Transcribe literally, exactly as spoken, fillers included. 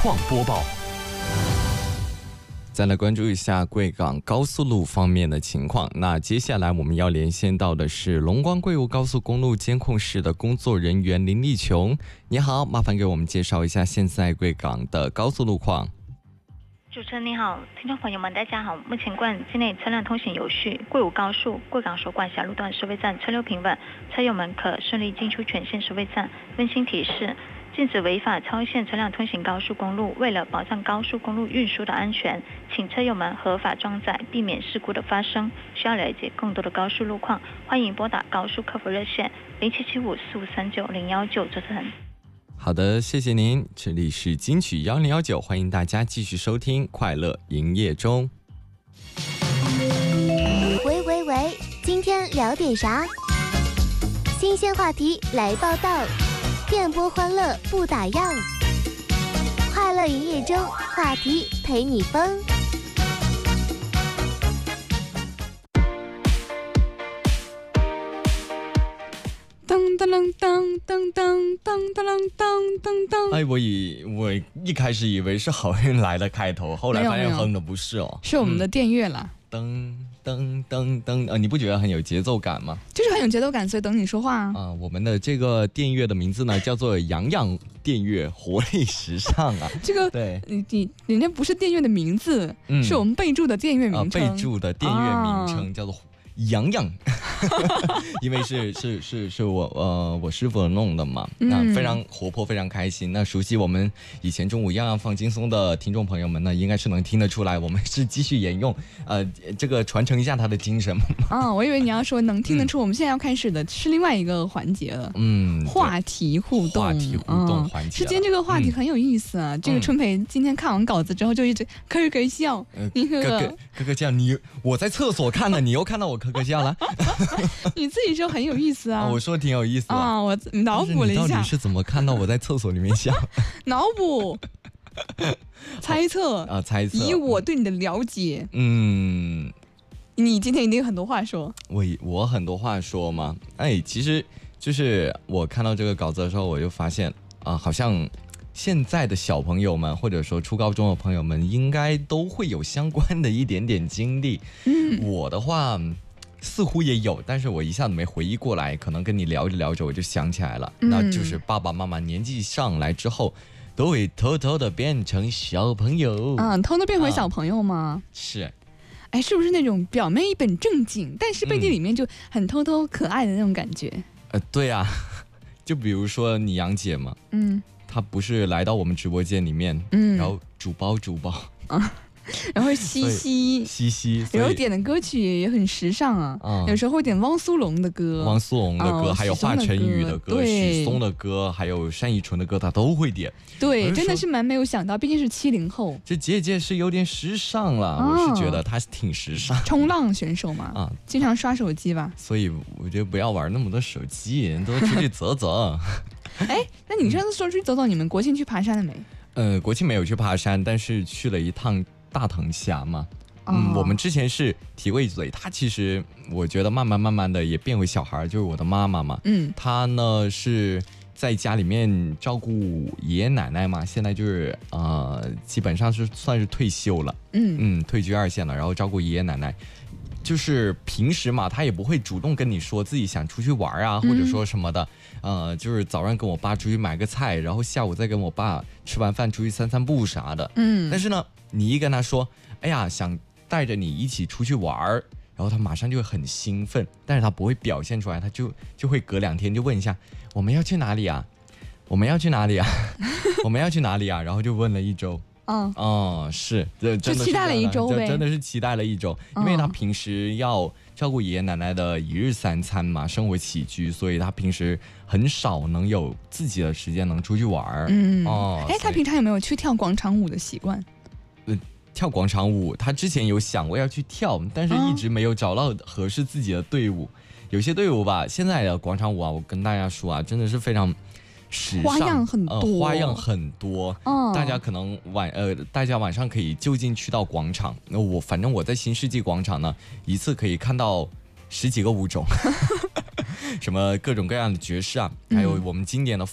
况播报。 再来关注一下贵港高速路方面的情况。那接下来我们要连线到的是龙光贵武高速公路监控室的工作人员林立琼。你好，麻烦给我们介绍一下现在贵港的高速路况。 主持人你好，听众朋友们大家好。目前观境内车辆通行有序，贵武高速贵港首管辖路段收费站车流平稳，车友们可顺利进出全线收费站。温馨提示：禁止违法超限车辆通行高速公路。为了保障高速公路运输的安全，请车友们合法装载，避免事故的发生。需要了解更多的高速路况，欢迎拨打高速客服热线零七七五四五三九零幺九。主持人。 好的，谢谢您。这里是金曲一零一九，欢迎大家继续收听快乐营业中。 喂喂喂，今天聊点啥？新鲜话题来报道，电波欢乐不打烊。快乐营业中，话题陪你疯。 噔噔噔噔噔噔噔噔噔噔。 哎，我以我一开始以为是好运来的开头，后来发现哼的不是哦， 是我们的电乐啦。 噔噔噔噔，呃，你不觉得很有节奏感吗？ 就是很有节奏感，所以等你说话啊。 啊，我们的这个电乐的名字呢，叫做洋洋电乐，活力时尚啊。 这个对，你你你那不是电乐的名字，嗯、是我们备注的电乐名称。 啊、备注的电乐名称、啊、叫做。洋洋因为是是是是我呃我师傅弄的嘛，那非常活泼，非常开心。那熟悉我们以前中午洋洋放轻松的听众朋友们呢，应该是能听得出来，我们是继续沿用呃这个传承一下他的精神。 啊，我以为你要说能听得出，嗯、我们现在要开始的是另外一个环节了。嗯，话题互动， 话题互动环节。 是今天这个话题很有意思啊。嗯、这个春培今天看完稿子之后就一直咯咯笑， 呃、你咯咯咯咯笑，你我在厕所看了，你又看到我咯咯笑了。 你自己说很有意思啊！ 啊我说挺有意思的啊，我脑补了一下。 你到底是怎么看到我在厕所里面笑？ 脑补、猜测啊，猜测。 以我对你的了解， 嗯， 你今天一定有很多话说。 我我很多话说吗？哎，其实就是我看到这个稿子的时候，我就发现啊，好像现在的小朋友们，或者说初高中的朋友们，应该都会有相关的一点点经历。嗯，我的话。似乎也有，但是我一下子没回忆过来，可能跟你聊着聊着我就想起来了，嗯、那就是爸爸妈妈年纪上来之后，都会偷偷的变成小朋友。 嗯，偷偷变回小朋友吗？ 啊、是， 哎，是不是那种表面一本正经，但是背地里面就很偷偷可爱的那种感觉？ 嗯、呃，对啊，就比如说你杨姐嘛，嗯，她不是来到我们直播间里面，嗯，然后煮包煮包啊。 然后西西西西， 然后点的歌曲也很时尚啊，嗯、有时候会点汪苏泷的歌， 汪苏泷的歌，哦、还有华晨宇的歌，许嵩的歌，还有单依纯的歌，他都会点。 对，真的是蛮没有想到，毕竟是七零后。 这姐姐是有点时尚了，哦、我是觉得她是挺时尚。 冲浪选手嘛，啊，经常刷手机吧。 所以我觉得不要玩那么多手机，多出去走走。 哎，那你上次说出去走走，你们国庆去爬山了没？ 呃，国庆没有去爬山，但是去了一趟。大藤峡嘛，嗯， oh. 我们之前是提过一嘴，她其实我觉得慢慢慢慢的也变回小孩，就是我的妈妈嘛，嗯，她呢是在家里面照顾爷爷奶奶嘛，现在就是呃基本上是算是退休了，嗯嗯，退居二线了，然后照顾爷爷奶奶。就是平时嘛，他也不会主动跟你说自己想出去玩啊，或者说什么的，嗯、呃，就是早上跟我爸出去买个菜，然后下午再跟我爸吃完饭出去散散步啥的，嗯。但是呢，你一跟他说，哎呀，想带着你一起出去玩，然后他马上就会很兴奋，但是他不会表现出来，他就就会隔两天就问一下，我们要去哪里啊？我们要去哪里啊？我们要去哪里啊？然后就问了一周。嗯哦，是，这真的是期待了一周呗， 真的是期待了一周，因为他平时要照顾爷爷奶奶的一日三餐嘛，生活起居，所以他平时很少能有自己的时间能出去玩。嗯哦，哎，他平常有没有去跳广场舞的习惯？ 呃，跳广场舞，他之前有想过要去跳，但是一直没有找到合适自己的队伍。嗯、有些队伍吧，现在的广场舞啊，我跟大家说啊，真的是非常。 花样很多、 呃，花样很多，嗯，大家可能晚呃，大家晚上可以就近去到广场。那我反正我在新世纪广场呢，一次可以看到十几个舞种，什么各种各样的爵士啊，还有我们经典的